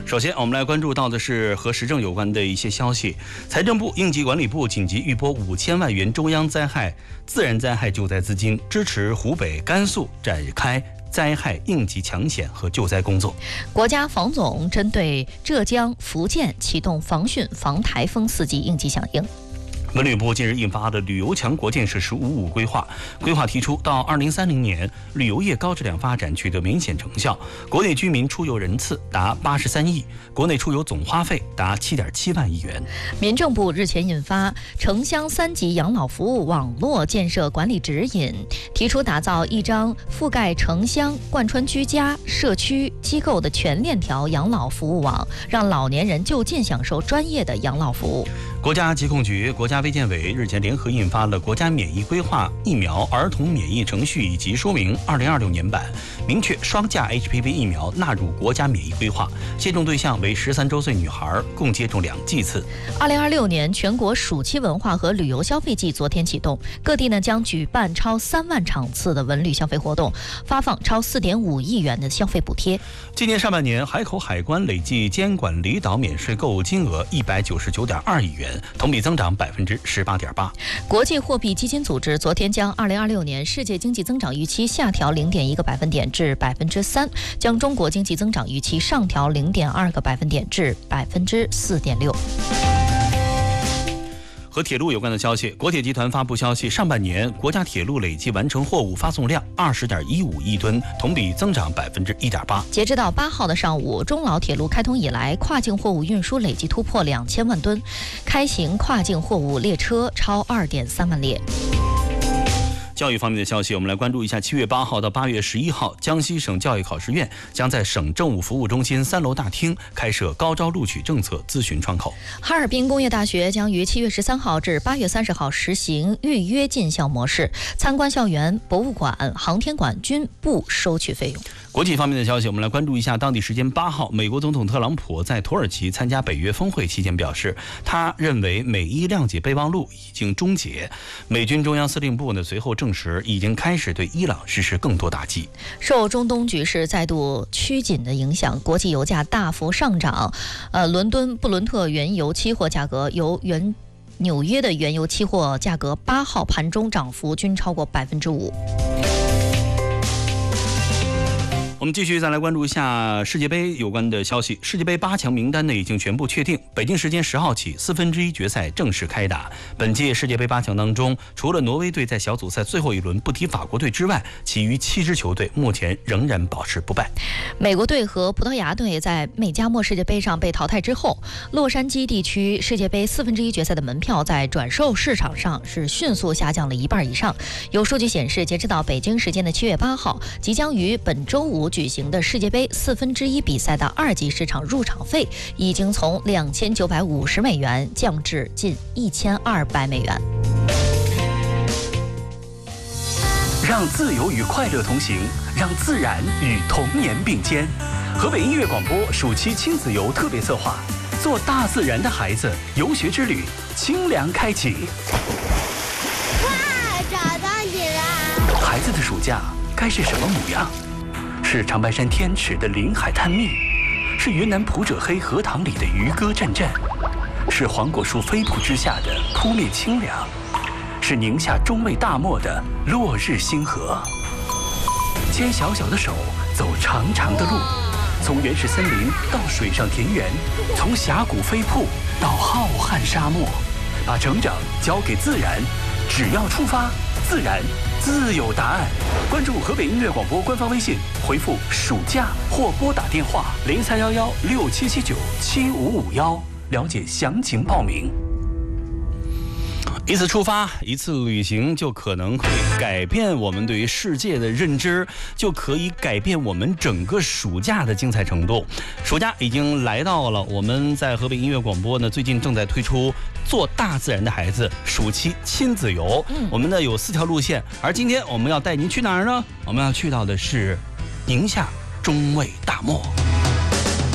首先，我们来关注到的是和时政有关的一些消息。财政部、应急管理部紧急预拨5000万元中央自然灾害救灾资金，支持湖北、甘肃展开灾害应急抢险和救灾工作。 国家防总针对浙江、福建启动防汛、防台风4级应急响应。 文旅部近日印发的旅游强国建设“十五五”规划提出，到2030年，旅游业高质量发展取得明显成效，国内居民出游人次达83亿，国内出游总花费达7.7万亿元。 民政部日前印发《城乡3级养老服务网络建设管理指引》，提出打造一张覆盖城乡、贯穿居家、社区、机构的全链条养老服务网，让老年人就近享受专业的养老服务。 国家疾控局、国家卫健委日前联合印发了《国家免疫规划疫苗儿童免疫程序以及说明2026年版》，明确双价 HPV 疫苗纳入国家免疫规划，接种对象为13周岁女孩，共接种2剂次。 2026年全国暑期文化和旅游消费季昨天启动，各地将举办超3万场次的文旅消费活动，发放超4.5亿元的消费补贴。 今年上半年，海口海关累计监管离岛免税购物金额199.2亿元，同比增长18.8%。 国际货币基金组织昨天将2026年世界经济增长预期下调0.1个百分点至3%，将中国经济增长预期上调0.2个百分点至4.6%。 和铁路有关的消息，国铁集团发布消息，上半年国家铁路累计完成货物发送量20.15亿吨，同比增长1.8%。 截止到8号的上午，中老铁路开通以来，跨境货物运输累计突破2000万吨，开行跨境货物列车超2.3万列。 教育方面的消息，我们来关注一下。7月8号到8月11号，江西省教育考试院将在省政务服务中心3楼大厅开设高招录取政策咨询窗口。 哈尔滨工业大学将于7月13号至8月30号实行预约进校模式，参观校园、博物馆、航天馆均不收取费用。 国际方面的消息，我们来关注一下。当地时间8号，美国总统特朗普在土耳其参加北约峰会期间表示，他认为美伊谅解备忘录已经终结。美军中央司令部随后证实，已经开始对伊朗实施更多打击。 受中东局势再度趋紧的影响，国际油价大幅上涨。伦敦布伦特原油期货价格纽约的原油期货价格8号盘中涨幅均超过5%。 我们继续再来关注一下世界杯有关的消息。世界杯8强名单已经全部确定，北京时间10号起1/4决赛正式开打。本届世界杯8强当中，除了挪威队在小组赛最后一轮不敌法国队之外，其余7支球队目前仍然保持不败。 美国队和葡萄牙队在美加墨世界杯上被淘汰之后，洛杉矶地区世界杯1/4决赛的门票在转售市场上是迅速下降了1半以上。有数据显示，截止到北京时间的7月8号，即将于本周五举行的世界杯1/4比赛的2级市场入场费已经从2950美元降至近1200美元。 让自由与快乐同行，让自然与童年并肩。河北音乐广播暑期亲子游特别策划，做大自然的孩子游学之旅，清凉开启。 哇，找到你了！ 孩子的暑假该是什么模样？是长白山天池的临海探秘，是云南普者黑荷塘里的渔歌阵阵，是黄果树飞瀑之下的扑面清凉，是宁夏中卫大漠的落日星河。牵小小的手，走长长的路，从原始森林到水上田园，从峡谷飞瀑到浩瀚沙漠，把成长交给自然，只要出发，自然自有答案。关注河北音乐广播官方微信，回复暑假或拨打电话031167797551了解详情报名。 一次出发，一次旅行，就可能会改变我们对于世界的认知，就可以改变我们整个暑假的精彩程度。暑假已经来到了，我们在河北音乐广播最近正在推出做大自然的孩子暑期亲子游。我们有4条路线，而今天我们要带您去哪儿呢？我们要去到的是宁夏中卫大漠。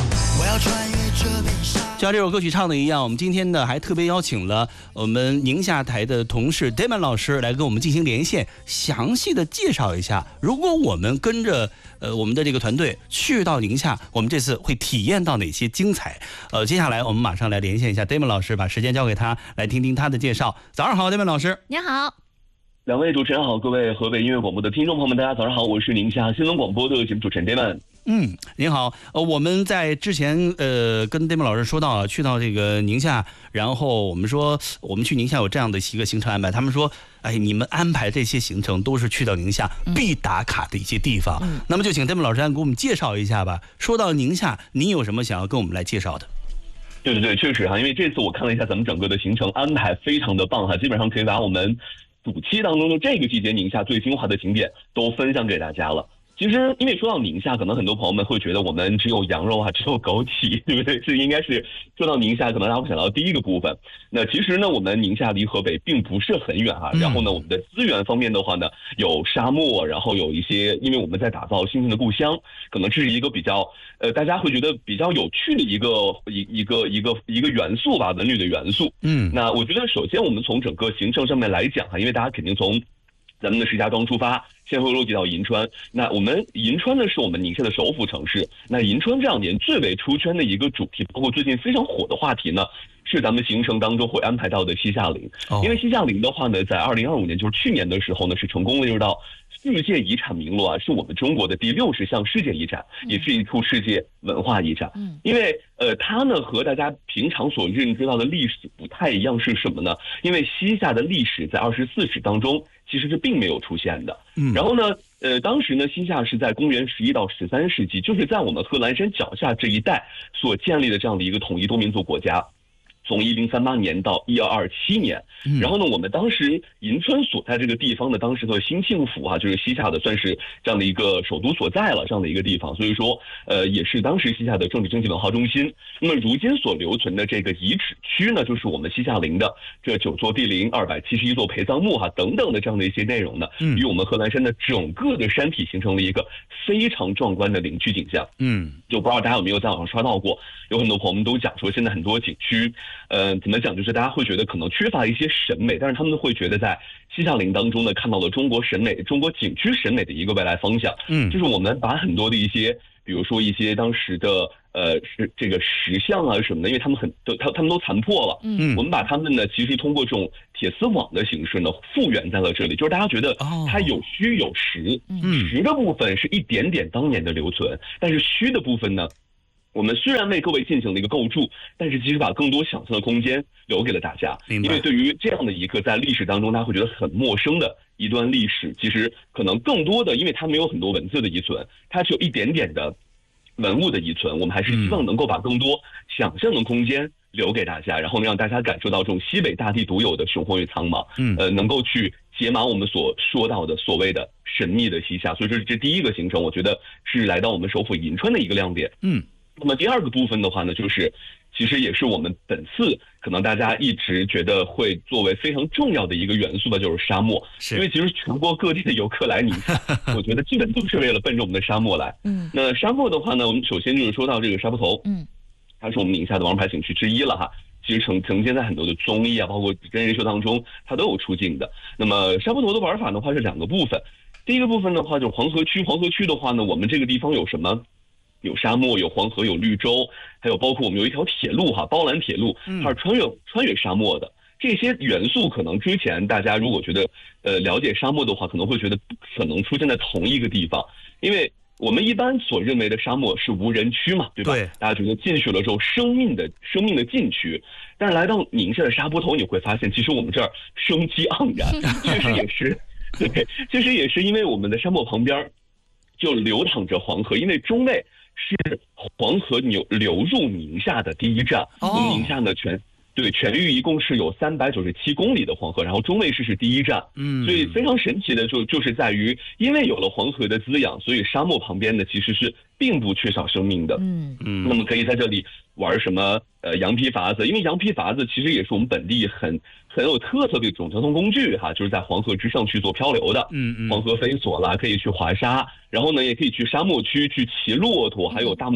就像这首歌曲唱的一样，我们今天呢还特别邀请了我们宁夏台的同事 Damon 老师来跟我们进行连线，详细的介绍一下，如果我们跟着我们的这个团队去到宁夏，我们这次会体验到哪些精彩？接下来我们马上来连线一下 Damon 老师，把时间交给他，来听听他的介绍。早上好 ，Damon 老师。 您好。 两位主持人好，各位河北音乐广播的听众朋友们，大家早上好，我是宁夏新闻广播的节目主持人 Damon。 您好，我们在之前跟 Damon 老师说到去到这个宁夏，然后我们说我们去宁夏有这样的一个行程安排，他们说，哎，你们安排这些行程都是去到宁夏必打卡的一些地方，那么就请 Damon 老师来给我们介绍一下吧。说到宁夏，您有什么想要跟我们来介绍的？ 对，确实哈，因为这次我看了一下咱们整个的行程安排非常的棒哈，基本上可以把我们暑期当中的这个季节宁夏最精华的景点都分享给大家了。其实，因为说到宁夏，可能很多朋友们会觉得我们只有羊肉啊，只有枸杞，对不对？这应该是说到宁夏，可能大家会想到第一个部分。那其实呢，我们宁夏离河北并不是很远哈。然后呢，我们的资源方面的话呢，有沙漠，然后有一些，因为我们在打造新兴的故乡，可能这是一个比较大家会觉得比较有趣的一个元素吧，文旅的元素。那我觉得首先我们从整个行程上面来讲哈，因为大家肯定从咱们的石家庄出发，先会落地到银川。那我们银川呢是我们宁夏的首府城市。那银川这2年最为出圈的一个主题，包括最近非常火的话题呢，是咱们行程当中会安排到的西夏陵。因为西夏陵的话呢，在2025年，就是去年的时候呢，是成功列入到世界遗产名录啊，是我们中国的第60项世界遗产，也是一处世界文化遗产。因为它呢和大家平常所认知到的历史不太一样，是什么呢？因为西夏的历史在24史当中其实是并没有出现的。然后呢，当时呢，西夏是在公元11到13世纪，就是在我们贺兰山脚下这一带所建立的这样的一个统一多民族国家。从1038年到1227年，然后呢，我们当时银川所在这个地方呢，当时的兴庆府啊，就是西夏的算是这样的一个首都所在了，这样的一个地方，所以说，也是当时西夏的政治经济文化中心。那么如今所留存的这个遗址区呢，就是我们西夏陵的这9座帝陵、271座陪葬墓哈等等的这样的一些内容呢，与我们贺兰山的整个的山体形成了一个非常壮观的陵区景象。就不知道大家有没有在网上刷到过，有很多朋友们都讲说，现在很多景区。怎么讲？就是大家会觉得可能缺乏一些审美，但是他们会觉得在西夏陵当中呢，看到了中国景区审美的一个未来方向。就是我们把很多的一些，比如说一些当时的这个石像啊什么的，因为他们都残破了。我们把他们呢，其实通过这种铁丝网的形式呢，复原在了这里，就是大家觉得它有虚有实，实的部分是一点点当年的留存，但是虚的部分呢。我们虽然为各位进行了一个构筑，但是其实把更多想象的空间留给了大家。因为对于这样的一个在历史当中大家会觉得很陌生的一段历史，其实可能更多的，因为它没有很多文字的遗存，它只有一点点的文物的遗存，我们还是希望能够把更多想象的空间留给大家，然后让大家感受到这种西北大地独有的雄浑与苍茫，能够去解码我们所说到的所谓的神秘的西夏。所以说这第一个行程，我觉得是来到我们首府银川的一个亮点。那么第二个部分的话呢，就是其实也是我们本次可能大家一直觉得会作为非常重要的一个元素吧，就是沙漠。因为其实全国各地的游客来宁夏，我觉得基本都是为了奔着我们的沙漠来。那沙漠的话呢，我们首先就是说到这个沙坡头，它是我们宁夏的王牌景区之一了哈。其实曾经在很多的综艺啊，包括真人秀当中，它都有出镜的。那么沙坡头的玩法的话是2个部分，第一个部分的话就是黄河区。黄河区的话呢，我们这个地方有什么？有沙漠，有黄河，有绿洲，还有包括我们有一条铁路哈，包兰铁路，它是穿越沙漠的。这些元素可能之前大家如果觉得了解沙漠的话，可能会觉得不可能出现在同一个地方，因为我们一般所认为的沙漠是无人区嘛，对吧？对，大家觉得进去了之后生命的禁区，但是来到宁夏的沙坡头，你会发现其实我们这儿生机盎然，确实也是，对，确实也是因为我们的沙漠旁边就流淌着黄河，因为中卫是黄河流入宁夏的第一站。我们宁夏呢全域一共是有397公里的黄河，然后中卫市是第一站。所以非常神奇的就是在于，因为有了黄河的滋养，所以沙漠旁边呢其实是并不缺少生命的。那么可以在这里玩什么羊皮筏子，因为羊皮筏子其实也是我们本地很有特色的一种交通工具哈，就是在黄河之上去做漂流的。黄河飞索啦，可以去滑沙，然后呢也可以去沙漠区去骑骆驼，还有大漠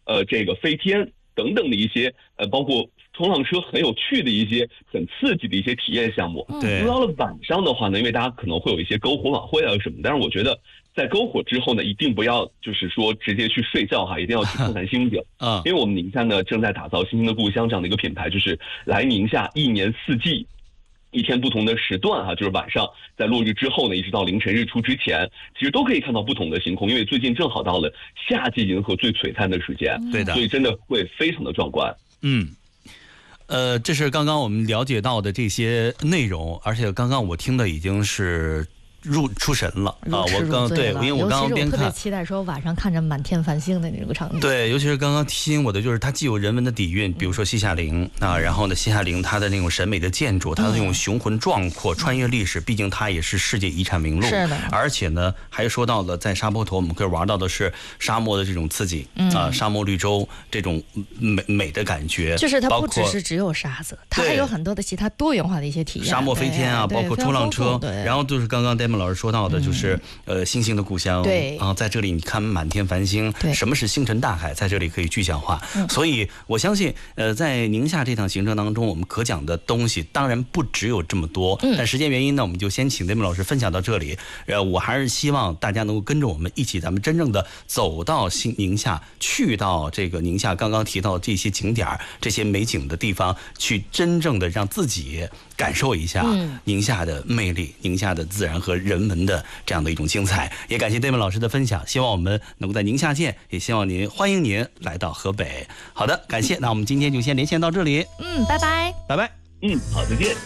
这个飞天等等的一些包括冲浪车很有趣的一些很刺激的一些体验项目。 对， 到了晚上的话呢，因为大家可能会有一些篝火晚会啊什么，但是我觉得在篝火之后呢，一定不要就是说直接去睡觉哈，一定要去看看星星啊， 因为我们宁夏呢正在打造星星的故乡这样的一个品牌，就是来宁夏一年四季。一天不同的时段哈，就是晚上在落日之后呢，一直到凌晨日出之前，其实都可以看到不同的星空。因为最近正好到了夏季银河最璀璨的时间， 对的， 所以真的会非常的壮观。 这是刚刚我们了解到的这些内容，而且刚刚我听的已经是出神了啊！我刚对，因为我刚刚边看， 特别期待说晚上看着满天繁星的那个场景。 对，尤其是刚刚吸引我的就是它既有人文的底蕴，比如说西夏陵啊，然后呢，西夏陵它的那种审美的建筑，它的那种雄浑壮阔，穿越历史，毕竟它也是世界遗产名录。 是的。 而且呢，还说到了在沙坡头，我们可以玩到的是沙漠的这种刺激啊，沙漠绿洲这种美的感觉。 就是它不只有沙子，它还有很多的其他多元化的一些体验。 沙漠飞天啊，包括冲浪车，然后就是刚刚 Damon 老师说到的，就是星星的故乡。 对啊，在这里你看满天繁星，什么是星辰大海，在这里可以具象化。所以我相信，在宁夏这趟行程当中，我们可讲的东西当然不只有这么多。但时间原因呢，我们就先请 Damon 老师分享到这里。我还是希望大家能够跟着我们一起，咱们真正的走到宁夏，去到这个宁夏刚刚提到这些景点、这些美景的地方，去真正的让自己感受一下宁夏的魅力、宁夏的自然和人文的这样的一种精彩。也感谢 Damon 老师的分享，希望我们能够在宁夏见，也希望欢迎您来到河北。好的，感谢，那我们今天就先连线到这里。 拜拜， 拜拜。 好，再见。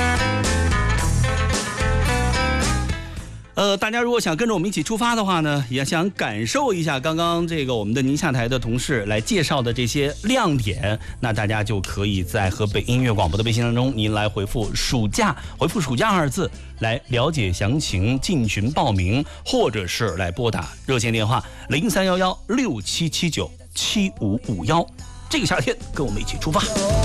大家如果想跟着我们一起出发的话呢，也想感受一下刚刚这个我们的宁夏台的同事来介绍的这些亮点，那大家就可以在河北音乐广播的微信当中，您来回复暑假2字来了解详情，进群报名，或者是来拨打热线电话031167797551。这个夏天跟我们一起出发。